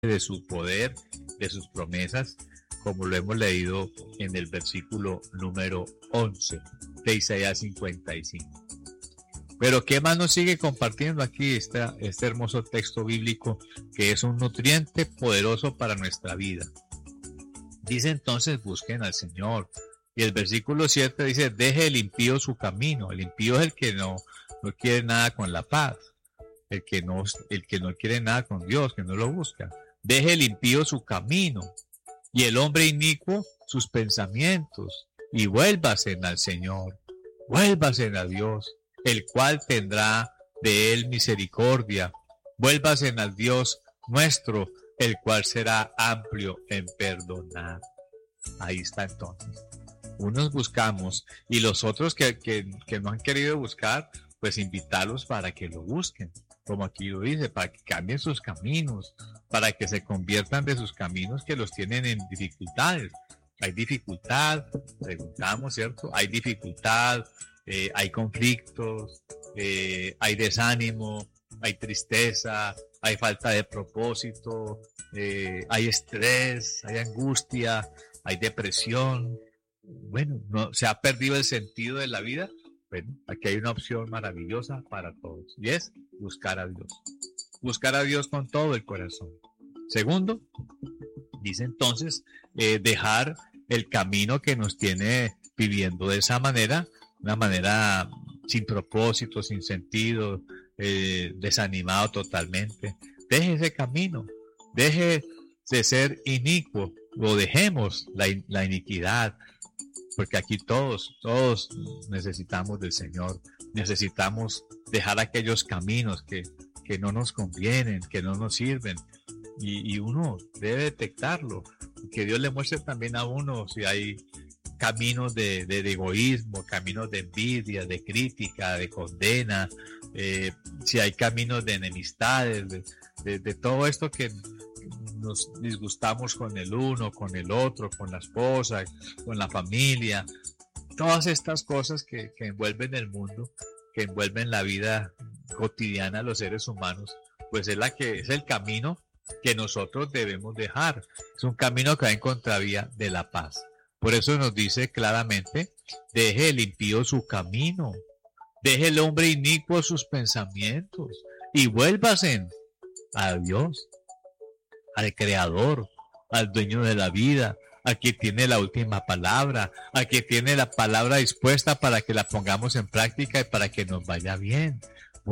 de su poder, de sus promesas, como lo hemos leído en el versículo número 11 de Isaías 55. Pero ¿qué más nos sigue compartiendo aquí este hermoso texto bíblico, que es un nutriente poderoso para nuestra vida? Dice entonces, busquen al Señor. Y el versículo 7 dice, deje el impío su camino. El impío es el que no quiere nada con la paz, el que no quiere nada con Dios, que no lo busca. Deje el impío su camino y el hombre inicuo sus pensamientos, y vuélvase al Señor, vuélvase a Dios, el cual tendrá de él misericordia. Vuélvase al Dios nuestro, el cual será amplio en perdonar. Ahí está entonces. Unos buscamos y los otros que no han querido buscar, pues invitarlos para que lo busquen, como aquí lo dice, para que cambien sus caminos, para que se conviertan de sus caminos que los tienen en dificultades. Hay dificultad, preguntamos, ¿cierto? Hay dificultad, hay conflictos, hay desánimo, hay tristeza, hay falta de propósito, hay estrés, hay angustia, hay depresión. Bueno, no, se ha perdido el sentido de la vida. Bueno, aquí hay una opción maravillosa para todos, y es buscar a Dios. Buscar a Dios con todo el corazón. Segundo, dice entonces, dejar el camino que nos tiene viviendo de esa manera, una manera sin propósito, sin sentido, desanimado totalmente. Deje ese camino, deje de ser inicuo, o dejemos la iniquidad, porque aquí todos necesitamos del Señor, necesitamos dejar aquellos caminos que no nos convienen, que no nos sirven, y uno debe detectarlo, que Dios le muestre también a uno si hay caminos de egoísmo, caminos de envidia, de crítica, de condena, si hay caminos de enemistades, de todo esto que nos disgustamos con el uno, con el otro, con la esposa, con la familia, todas estas cosas que envuelven el mundo, que envuelven la vida cotidiana de los seres humanos, pues es el camino que nosotros debemos dejar. Es un camino que va en contravía de la paz. Por eso nos dice claramente, deje el impío su camino, deje el hombre inicuo sus pensamientos y vuélvase a Dios, al Creador, al dueño de la vida, a quien tiene la última palabra, a quien tiene la palabra dispuesta para que la pongamos en práctica y para que nos vaya bien.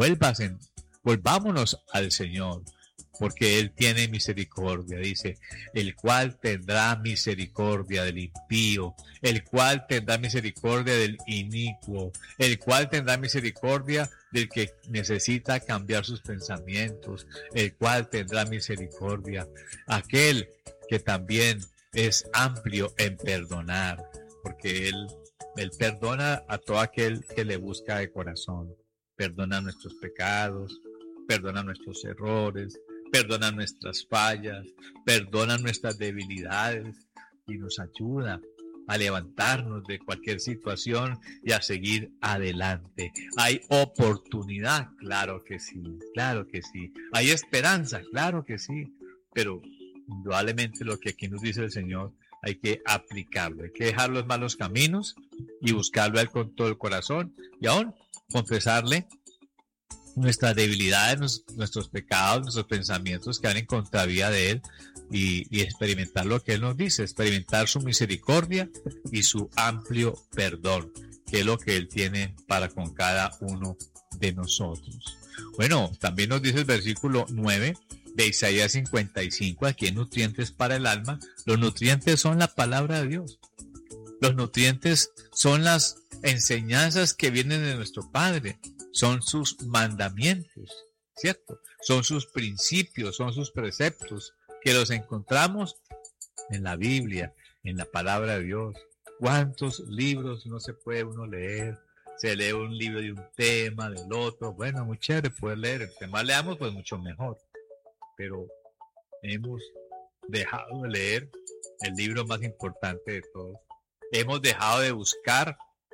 Volvámonos al Señor, porque Él tiene misericordia, dice, el cual tendrá misericordia del impío, el cual tendrá misericordia del inicuo, el cual tendrá misericordia del que necesita cambiar sus pensamientos, el cual tendrá misericordia, aquel que también es amplio en perdonar, porque Él perdona a todo aquel que le busca de corazón, perdona nuestros pecados, perdona nuestros errores, perdona nuestras fallas, perdona nuestras debilidades y nos ayuda a levantarnos de cualquier situación y a seguir adelante. Hay oportunidad, claro que sí, claro que sí. Hay esperanza, claro que sí, pero indudablemente lo que aquí nos dice el Señor hay que aplicarlo, hay que dejar los malos caminos y buscarlo a Él con todo el corazón y aún confesarle nuestras debilidades, nuestros pecados, nuestros pensamientos que van en contravía de Él y experimentar lo que Él nos dice, experimentar su misericordia y su amplio perdón, que es lo que Él tiene para con cada uno de nosotros. Bueno, también nos dice el versículo 9 de Isaías 55, aquí en nutrientes para el alma. Los nutrientes son la palabra de Dios. Los nutrientes son las enseñanzas que vienen de nuestro Padre. Son sus mandamientos, ¿cierto? Son sus principios, son sus preceptos, que los encontramos en la Biblia, en la palabra de Dios. ¿Cuántos libros no se puede uno leer? Se lee un libro de un tema, del otro. Bueno, muy chévere poder leer. El tema leamos, pues mucho mejor. Pero hemos dejado de leer el libro más importante de todos. Hemos dejado de buscar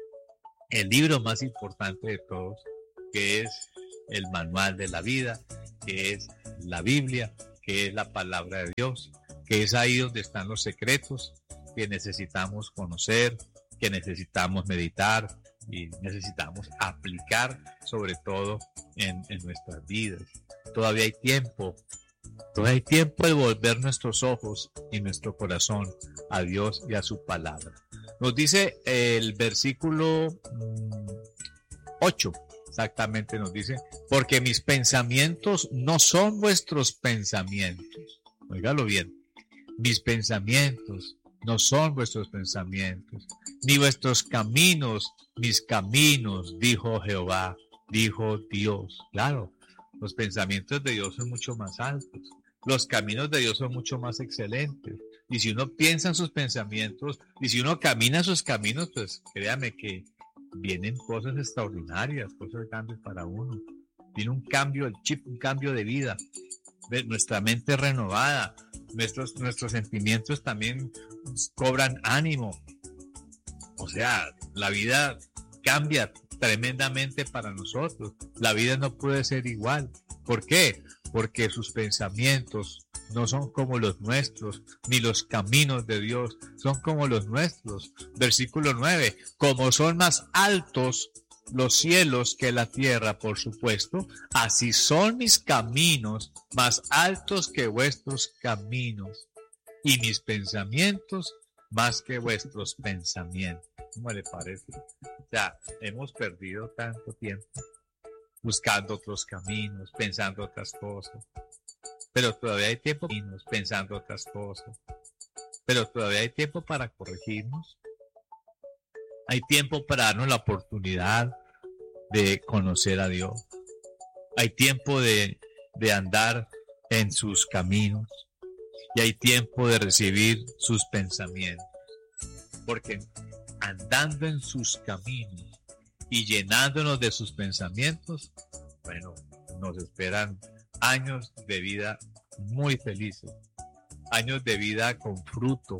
el libro más importante de todos, que es el manual de la vida, que es la Biblia, que es la palabra de Dios, que es ahí donde están los secretos que necesitamos conocer, que necesitamos meditar y necesitamos aplicar, sobre todo en nuestras vidas. Todavía hay tiempo de volver nuestros ojos y nuestro corazón a Dios y a su palabra. Nos dice el versículo 8, exactamente nos dice, porque mis pensamientos no son vuestros pensamientos. Óigalo bien, mis pensamientos no son vuestros pensamientos, ni vuestros caminos, mis caminos, dijo Jehová, dijo Dios. Claro, los pensamientos de Dios son mucho más altos, los caminos de Dios son mucho más excelentes. Y si uno piensa en sus pensamientos, y si uno camina en sus caminos, pues créame que vienen cosas extraordinarias, cosas grandes para uno. Viene un cambio, el chip, un cambio de vida. Nuestra mente renovada, nuestros sentimientos también cobran ánimo. O sea, la vida cambia tremendamente para nosotros. La vida no puede ser igual. ¿Por qué? Porque sus pensamientos no son como los nuestros, ni los caminos de Dios son como los nuestros. Versículo 9, como son más altos los cielos que la tierra, por supuesto, así son mis caminos más altos que vuestros caminos, y mis pensamientos más que vuestros pensamientos. ¿Cómo le parece? O sea, hemos perdido tanto tiempo buscando otros caminos, pensando otras cosas, pero todavía hay tiempo pensando otras cosas, pero todavía hay tiempo para corregirnos. Hay tiempo para darnos la oportunidad de conocer a Dios. Hay tiempo de andar en sus caminos y hay tiempo de recibir sus pensamientos. Porque andando en sus caminos y llenándonos de sus pensamientos, bueno, nos esperan años de vida muy felices, años de vida con fruto,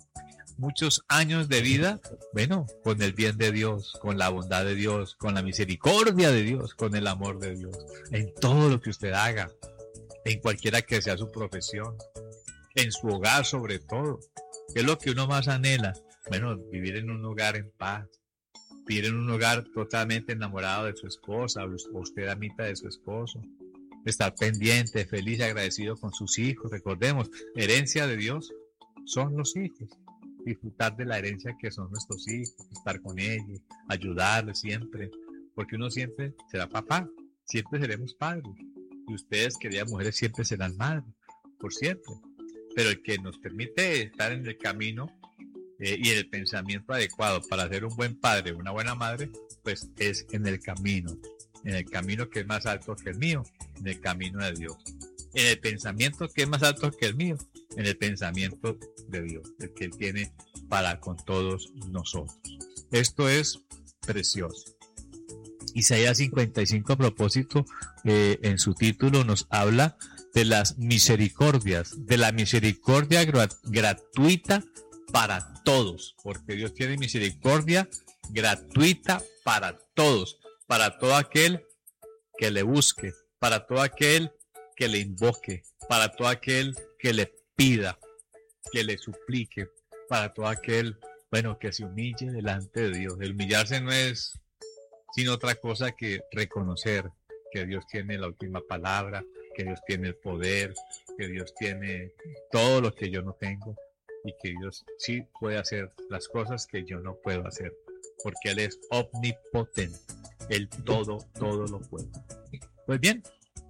muchos años de vida, bueno, con el bien de Dios, con la bondad de Dios, con la misericordia de Dios, con el amor de Dios, en todo lo que usted haga, en cualquiera que sea su profesión, en su hogar sobre todo. ¿Qué es lo que uno más anhela? Bueno, vivir en un hogar en paz, vivir en un hogar totalmente enamorado de su esposa, o usted amita de su esposo, estar pendiente, feliz y agradecido con sus hijos. Recordemos, herencia de Dios son los hijos. Disfrutar de la herencia que son nuestros hijos, estar con ellos, ayudarles siempre, porque uno siempre será papá, siempre seremos padres, y ustedes, queridas mujeres, siempre serán madres, por siempre. Pero el que nos permite estar en el camino y en el pensamiento adecuado para ser un buen padre, una buena madre, pues es en el camino que es más alto que el mío, en el camino de Dios, en el pensamiento que es más alto que el mío, en el pensamiento de Dios, el que Él tiene para con todos nosotros. Esto es precioso. Isaías 55, a propósito, en su título nos habla de las misericordias, de la misericordia gratuita para todos, porque Dios tiene misericordia gratuita para todos, para todo aquel que le busque, para todo aquel que le invoque, para todo aquel que le pida, que le suplique, para todo aquel, bueno, que se humille delante de Dios. El humillarse no es sino otra cosa que reconocer que Dios tiene la última palabra, que Dios tiene el poder, que Dios tiene todo lo que yo no tengo y que Dios sí puede hacer las cosas que yo no puedo hacer, porque Él es omnipotente, Él todo lo puede. Pues bien,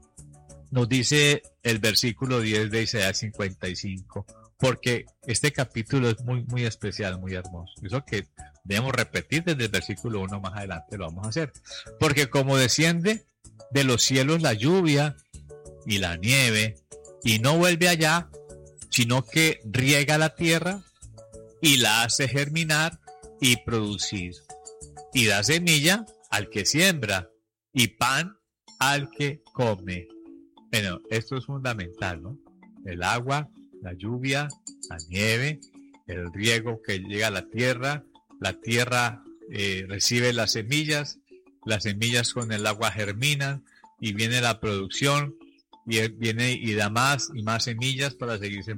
nos dice el versículo 10 de Isaías 55, porque este capítulo es muy especial, muy hermoso. Eso que debemos repetir desde el versículo 1 más adelante lo vamos a hacer. Porque como desciende de los cielos la lluvia y la nieve, y no vuelve allá, sino que riega la tierra y la hace germinar y producir, y da semilla al que siembra y pan al que come. Bueno, esto es fundamental, ¿no? El agua, la lluvia, la nieve, el riego que llega a la tierra recibe las semillas con el agua germinan y viene la producción, y él viene y da más y más semillas para seguir